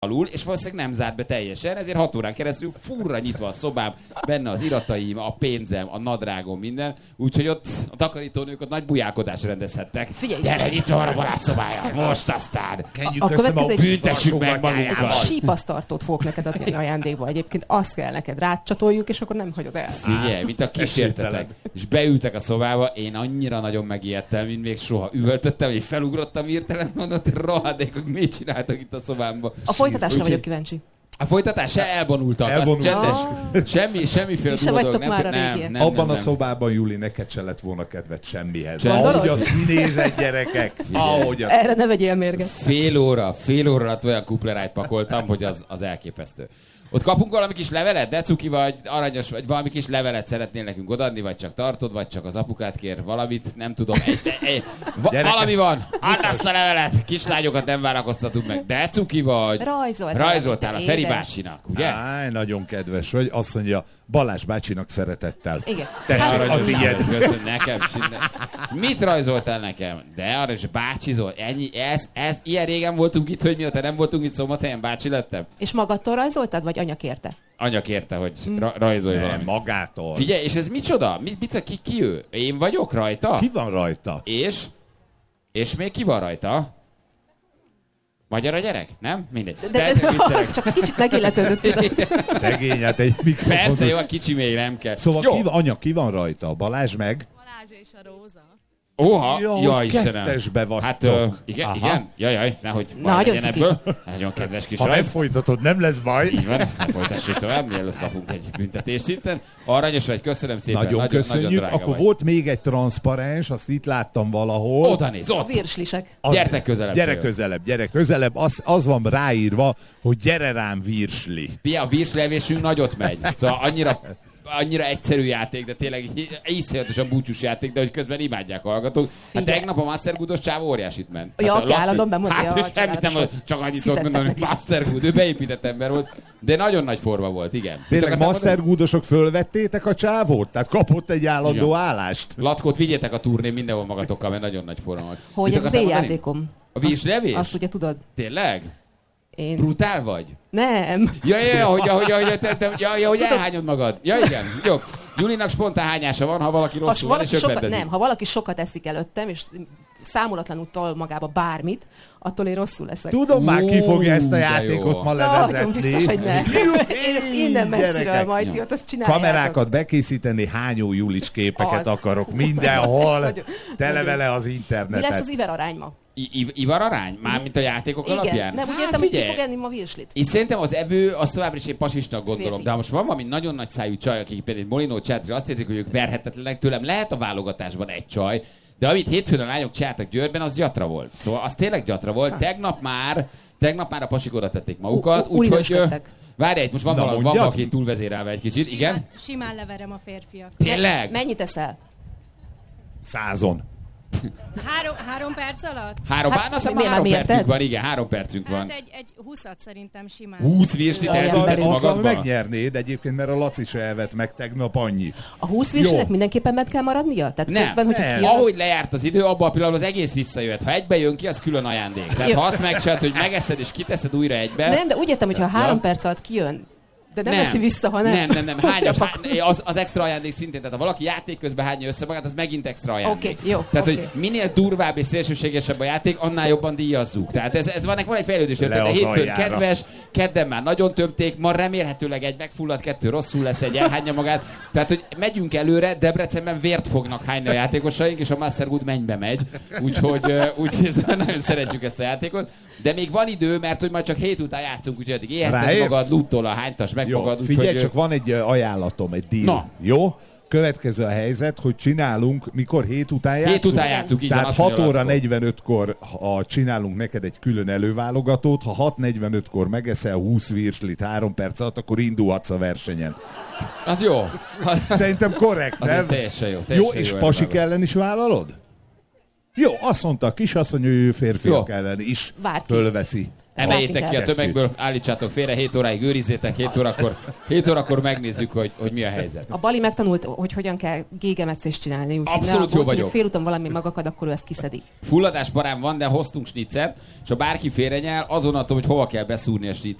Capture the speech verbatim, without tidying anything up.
alul, és valószínűleg nem zárt be teljesen, ezért hat órán keresztül furra nyitva a szobám, benne az irataim, a pénzem, a nadrágom, minden, úgyhogy ott a takarítónők ott nagy bujálkodást rendezhettek. Figyelj! Gyere, nyitva van a Balázs szobája, most aztán! Kenjük A össze következő a egy- Büntessük meg magunkat! Sípasztartót fogok neked adni ajándékba. Egyébként azt kell neked rácsatoljuk, és akkor nem hagyod el. Figyelj, mint a kísértetek. És beültek a szobába, én annyira nagyon megijedtem, mint még soha. Üvöltöttem, hogy felugrottam hirtelen, mondott, hogy rohadékok, mit csináltak itt a szobámban. A folytatásra Úgyhogy- vagyok kíváncsi. A folytatás se elvonultak, Elvonult. az csendes. Semmi, semmiféle Ti se durva dolog. vagytok már a nem, régiek. nem, Abban nem, a nem. szobában, Juli, neked se lett volna kedved semmihez. Gondolod? Ahogy az kinézett, gyerekek. Ahogy az... Erre ne vegyél mérget. Fél óra, fél óra alatt olyan kuplerájt pakoltam, hogy az, az elképesztő. Ott kapunk valami kis levelet, de cuki vagy, aranyos vagy, valami kis levelet szeretnél nekünk odaadni, vagy csak tartod, vagy csak az apukát kér valamit, nem tudom. Egy, egy, va, valami van, add azt a levelet, kislányokat nem várakoztatunk meg, de cuki vagy. Rajzolt. Rajzoltál a Feri Édes. bácsinak, ugye? Áj, nagyon kedves vagy. Azt mondja, Balázs bácsinak szeretettel. Igen. Tessék, Hát- a tiéd. Köszönöm, nekem sinne. Mit rajzoltál nekem? De arra is bácsizol. Ennyi, ez, ez, ilyen régen voltunk itt, hogy mióta nem voltunk itt Szombathelyen, bácsi lettem. És magadtól rajzoltad, vagy anya kérte? Anya kérte, hogy ra- rajzolj Nem, valamit. magától. Figyelj, és ez micsoda? Mit, mit, ki, ki ő? Én vagyok rajta? Ki van rajta? És? És még ki van rajta? Magyar a gyerek? Nem? Mindegy. De, de, de az csak egy kicsit megilletődött, tudod. Szegény, hát egy mikrofon. Persze, jó, a kicsi még nem kell. Szóval jó. ki, anya, ki van rajta? Balázs meg? Balázs és a Róza. Óha, Jó, ja, hogy Istenem. kettesbe vagytok. Hát, ö, igen, Aha. igen, jaj, jaj, nehogy baj Nagyon legyen cuki. ebből. Nagyon kedves kis Ha rajz. ezt folytatod, nem lesz baj. Így van, ne folytassuk tovább, mielőtt kapunk egy büntetés szinten. Aranyos vagy, köszönöm szépen. Nagyon, nagyon köszönjük. Nagyon drága Akkor vagy. volt még egy transzparens, azt itt láttam valahol. Oda néz, A ott. virslisek. Az- Gyertek közelebb. Gyere tőle. közelebb, gyere közelebb. Az, az van ráírva, hogy gyere rám virsli. Pia, a virslevésünk nagyot megy. Szóval annyira, annyira egyszerű játék, de tényleg így- iszonyatosan búcsús játék, de hogy közben imádják a hallgatók. Hát Figyelj. tegnap a Master Good-os csávó óriásit ment. Ja, Hát a aki Laci- állandóan bemondja, Hát ja, és semmit nem csodálatos volt, volt. csak annyit tudok Fizettek mondani, hogy neki. Master Good, ő beépített ember volt, de nagyon nagy forma volt, igen. Mit Tényleg akartál Master mondani? Good-osok fölvettétek a csávót? Tehát kapott egy állandó Igen. állást? Lackót vigyétek a turnén mindenhol magatokkal, mert nagyon nagy forma volt. Hogy Mit ez az akartál én mondani? játékom. A virslevés? Azt ugye tudod. Tényleg? Én... Brutál vagy? Nem. Ja, ja, ja, hogy, hogy, hogy, te, te, ja, ja, hogy elhányod magad. Ja, igen. Jó. Julinak spontán hányása van, ha valaki Ha rosszul van, és valaki, sokat, öklendezik. nem, ha valaki sokat eszik előttem, és számolatlanul tol magába bármit, attól én rosszul leszek. Tudom már, ki fogja ezt a de játékot jó. ma Nagyon levezetni. biztos, hogy ne. Én ezt innen messziről Gyerekek. majd, ti ott azt csináljátok. Kamerákat bekészíteni, hányó Julics képeket Az. akarok. Mindenhol. Nagyon- Tele nagyon. vele az Mi lesz internetet. az Iver arány ma? I- I- Ivar arány? Mármint a játékok alapján? Igen, nem úgy Hát értem, hogy ki figyelj, fog enni ma virslit. Itt szerintem az evő, az továbbra is egy pasisnak gondolom, Férfi. de ha most van valami nagyon nagy szájú csaj, akik például Molinó csináltak, és azt érzik, hogy ők verhetetlenek tőlem, lehet a válogatásban egy csaj, de amit hétfőn a lányok csináltak Győrben, az gyatra volt. Szóval az tényleg gyatra volt. Tegnap már, tegnap már a pasik oda tették magukat, U- u- úgyhogy... újraösködtek. Várj egy, most van Na, valami, van mondjad. valaki túlvezérelve egy kicsit, igen? Simán leverem a férfiak. Tényleg? Mennyit eszel? Százon. Három, három perc alatt? Három, Hát, hát, azt hiszem, miért három már percünk mérted? van, igen, három percünk van. Hát egy, egy húszat szerintem simán. húsz virslit Azzal- Azzal, elszüntetsz azzal magadba? megnyernéd egyébként, mert a Laci se elvett meg tegnap annyit. A húsz virslinek Jó. mindenképpen meg kell maradnia? Tehát Nem, közben, hogyha nem. kijön, az- Ahogy lejárt az idő, abban a pillanatban az egész visszajöhet. Ha egybe jön ki, az külön ajándék. Tehát Jó. ha azt megcsinálod, hogy megeszed és kiteszed újra egybe... Nem, de úgy értem, hogy ha három Ja. perc alatt kijön, de nem, veszi vissza, hanem... Nem, nem, nem. Hányas, Akkor- hány, az, az extra ajándék szintén. Tehát ha valaki játék közben hányja össze magát, az megint extra ajándék. Oké, jó, Tehát, oké. hogy minél durvább és szélsőségesebb a játék, annál jobban díjazzuk. Tehát ez, ez van, van egy fejlődés. Le Tehát az hétfőn aljára. kedves, kedden már nagyon tömték, ma remélhetőleg egy megfulladt, kettő rosszul lesz, egy elhányja magát. Tehát, hogy megyünk előre, Debrecenben vért fognak hányni a játékosaink, és a Master Good mennybe megy. Úgyhogy, ö, úgyhogy nagyon szeretjük ezt a játékot. De még van idő, mert hogy majd csak hét után játszunk, úgyhogy addig éhezted Ráérsz? magad, luttól a hánytas meg Jó, magad. figyelj, úgyhogy, csak van egy ö, ajánlatom, egy deal. Na. Jó? Következő a helyzet, hogy csinálunk, mikor hét után játszunk? Hét után játszunk, így van, Tehát azt hat mondja óra Lackó. negyvenötkor ha csinálunk neked egy külön előválogatót, ha hat negyvenötkor megeszel húsz virslit három perc alatt, akkor indulhatsz a versenyen. Az jó. Szerintem korrekt, Az nem? teljesen jó. Jó, Teljesen és jó pasik elvágod. ellen is vállalod? Jó, azt mondta a kisasszony, hogy ő férfiak Jó. ellen is Várd ki. fölveszi. Emeljétek ki a kell. tömegből, állítsátok félre, hét óráig őrizzétek, hét órakor, hét órakor megnézzük, hogy, hogy mi a helyzet. A Bali megtanult, hogy hogyan kell gégemetszést csinálni. Úgyhogy Abszolút jó vagyok. Félúton valami magakad, akkor ő ezt kiszedi. Fulladás parám van, de hoztunk snitzert, és ha bárki félrenyel, azon attól, hogy hova kell beszúrni a snitzert.